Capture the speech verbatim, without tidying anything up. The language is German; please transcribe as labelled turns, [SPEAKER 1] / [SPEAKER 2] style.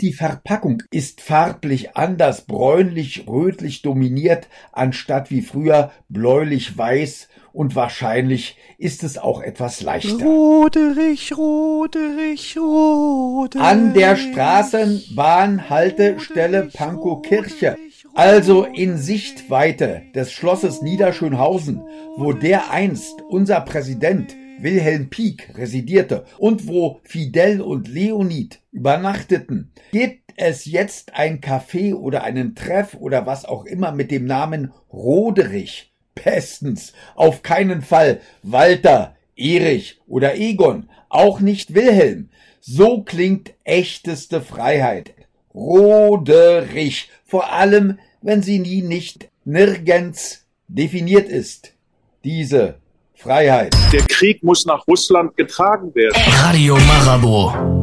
[SPEAKER 1] Und die Verpackung ist farblich anders, bräunlich-rötlich dominiert, anstatt wie früher bläulich-weiß. Und wahrscheinlich ist es auch etwas leichter.
[SPEAKER 2] Roderich, Roderich, Roderich.
[SPEAKER 1] An der Straßenbahnhaltestelle Pankow-Kirche, also in Sichtweite des Schlosses Niederschönhausen, wo dereinst unser Präsident Wilhelm Pieck residierte und wo Fidel und Leonid übernachteten, gibt es jetzt ein Café oder einen Treff oder was auch immer mit dem Namen Roderich. Bestens, auf keinen Fall Walter, Erich oder Egon, auch nicht Wilhelm. So klingt echteste Freiheit. Roderich, vor allem, wenn sie nie nicht nirgends definiert ist. Diese Freiheit.
[SPEAKER 3] Der Krieg muss nach Russland getragen werden.
[SPEAKER 4] Radio Marabout.